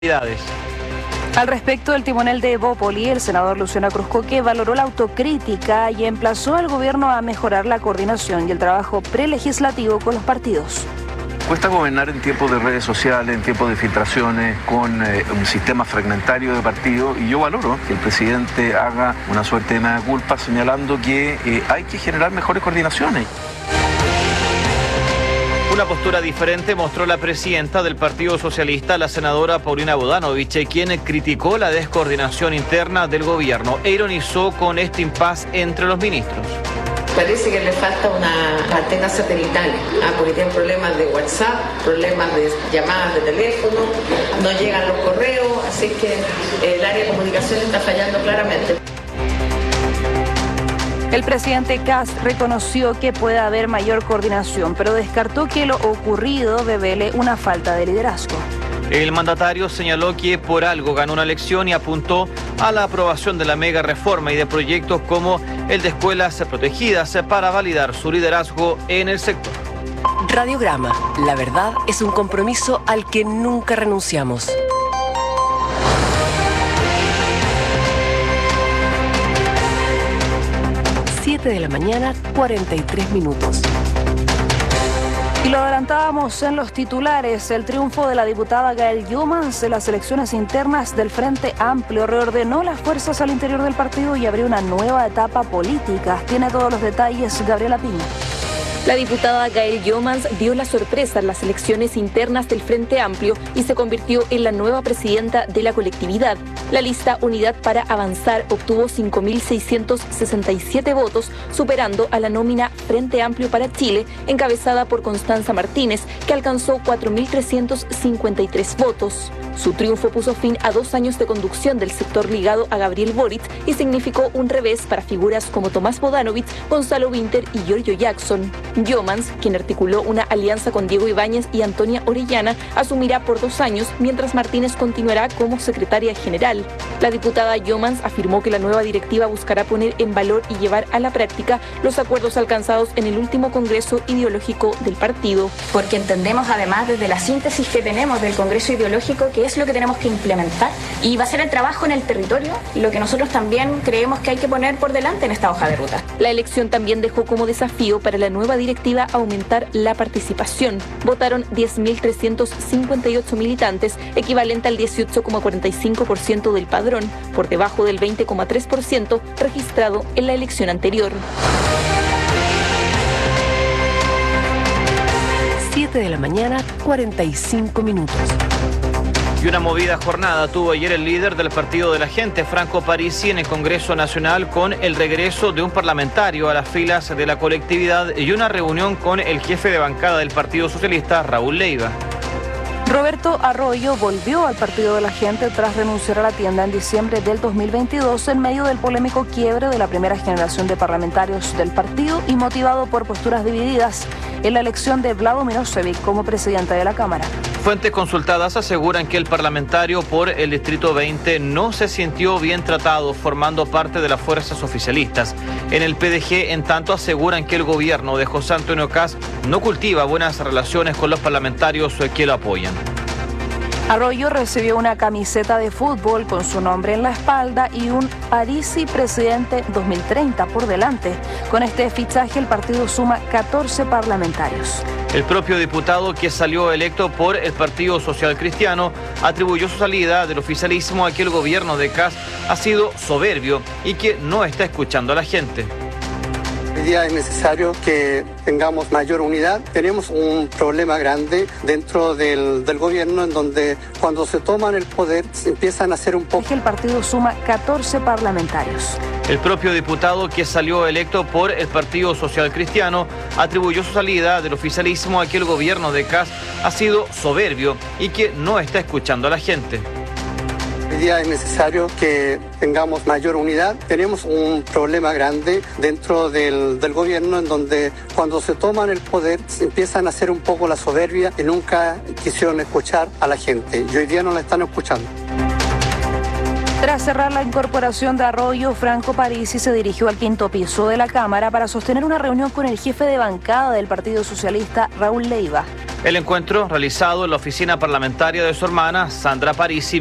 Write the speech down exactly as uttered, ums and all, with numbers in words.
Al respecto, el timonel de Evópoli, el senador Luciano Cruzcoque, valoró la autocrítica y emplazó al gobierno a mejorar la coordinación y el trabajo prelegislativo con los partidos. Cuesta gobernar en tiempos de redes sociales, en tiempos de filtraciones, con eh, un sistema fragmentario de partidos, y yo valoro que el presidente haga una suerte de mea culpa señalando que eh, hay que generar mejores coordinaciones. Una postura diferente mostró la presidenta del Partido Socialista, la senadora Paulina Bodanovich, quien criticó la descoordinación interna del gobierno e ironizó con este impasse entre los ministros. Parece que le falta una antena satelital, ¿ah? Porque tienen problemas de WhatsApp, problemas de llamadas de teléfono, no llegan los correos, así que el área de comunicación está fallando claramente. El presidente Kast reconoció que puede haber mayor coordinación, pero descartó que lo ocurrido revele una falta de liderazgo. El mandatario señaló que por algo ganó una elección y apuntó a la aprobación de la mega reforma y de proyectos como el de escuelas protegidas para validar su liderazgo en el sector. Radiograma. La verdad es un compromiso al que nunca renunciamos. siete de la mañana, cuarenta y tres minutos. Y lo adelantábamos en los titulares, el triunfo de la diputada Gael Youmans en las elecciones internas del Frente Amplio reordenó las fuerzas al interior del partido y abrió una nueva etapa política. Tiene todos los detalles Gabriela Piña. La diputada Gael Youmans dio la sorpresa en las elecciones internas del Frente Amplio y se convirtió en la nueva presidenta de la colectividad. La lista Unidad para Avanzar obtuvo cinco mil seiscientos sesenta y siete votos, superando a la nómina Frente Amplio para Chile, encabezada por Constanza Martínez, que alcanzó cuatro mil trescientos cincuenta y tres votos. Su triunfo puso fin a dos años de conducción del sector ligado a Gabriel Boric y significó un revés para figuras como Tomás Bodanovich, Gonzalo Winter y Giorgio Jackson. Youmans, quien articuló una alianza con Diego Ibáñez y Antonia Orellana, asumirá por dos años, mientras Martínez continuará como secretaria general. La diputada Youmans afirmó que la nueva directiva buscará poner en valor y llevar a la práctica los acuerdos alcanzados en el último congreso ideológico del partido. Porque entendemos, además, desde la síntesis que tenemos del congreso ideológico, que es lo que tenemos que implementar, y va a ser el trabajo en el territorio lo que nosotros también creemos que hay que poner por delante en esta hoja de ruta. La elección también dejó como desafío para la nueva directiva aumentar la participación. Votaron diez mil trescientos cincuenta y ocho militantes, equivalente al dieciocho coma cuarenta y cinco por ciento del padrón, por debajo del veinte coma tres por ciento registrado en la elección anterior. siete de la mañana, cuarenta y cinco minutos. Y una movida jornada tuvo ayer el líder del Partido de la Gente, Franco Parisi, en el Congreso Nacional con el regreso de un parlamentario a las filas de la colectividad y una reunión con el jefe de bancada del Partido Socialista, Raúl Leiva. Roberto Arroyo volvió al Partido de la Gente tras renunciar a la tienda en diciembre del dos mil veintidós en medio del polémico quiebre de la primera generación de parlamentarios del partido y motivado por posturas divididas en la elección de Vlado Milosevic como presidente de la Cámara. Fuentes consultadas aseguran que el parlamentario por el Distrito veinte no se sintió bien tratado formando parte de las fuerzas oficialistas. En el P D G, en tanto, aseguran que el gobierno de José Antonio Kast no cultiva buenas relaciones con los parlamentarios que lo apoyan. Arroyo recibió una camiseta de fútbol con su nombre en la espalda y un Parisi Presidente dos mil treinta por delante. Con este fichaje el partido suma catorce parlamentarios. El propio diputado que salió electo por el Partido Social Cristiano atribuyó su salida del oficialismo a que el gobierno de Kast ha sido soberbio y que no está escuchando a la gente. Hoy día es necesario que tengamos mayor unidad. Tenemos un problema grande dentro del, del gobierno en donde cuando se toman el poder se empiezan a hacer un poco... El partido suma catorce parlamentarios. El propio diputado que salió electo por el Partido Social Cristiano atribuyó su salida del oficialismo a que el gobierno de Kast ha sido soberbio y que no está escuchando a la gente. Hoy día es necesario que tengamos mayor unidad. Tenemos un problema grande dentro del, del gobierno en donde cuando se toman el poder se empiezan a hacer un poco la soberbia y nunca quisieron escuchar a la gente. Y hoy día no la están escuchando. Tras cerrar la incorporación de Arroyo, Franco Parisi se dirigió al quinto piso de la Cámara para sostener una reunión con el jefe de bancada del Partido Socialista, Raúl Leiva. El encuentro, realizado en la oficina parlamentaria de su hermana, Sandra Parisi,